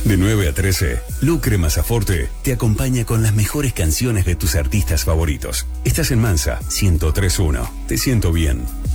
De 9 a 13, Lucre Mazzaforte te acompaña con las mejores canciones de tus artistas favoritos. Estás en Mansa 103.1. Te siento bien.